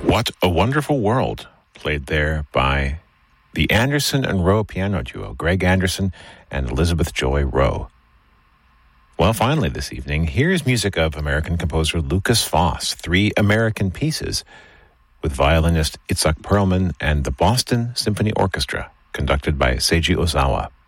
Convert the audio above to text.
What a Wonderful World, played there by the Anderson and Rowe piano duo, Greg Anderson and Elizabeth Joy Rowe. Well, finally this evening, here's music of American composer Lukas Foss, 3 American pieces with violinist Itzhak Perlman and the Boston Symphony Orchestra, conducted by Seiji Ozawa.